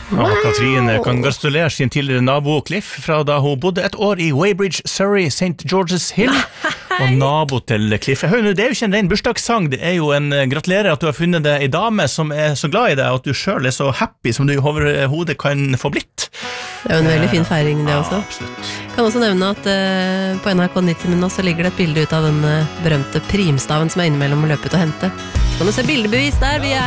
Katrine kan gratulere sin tidligere nabo Cliff fra da hun bodde et år I Weybridge, Surrey, St. George's Hill. Og nabo til Cliff. Det jo ikke en ren bursdagssang, det jo en gratulerer at du har funnet deg en dame som så glad I deg, og at du selv så happy som du overhodet kan få blitt. Det jo en veldig fin feiring det også. Absolutt. Kan også nevne at på NRK 90 nå så ligger det et bilde ut av den berømte primstaven som innimellom å løpe ut og hente. Så kan du se bildebevis der, vi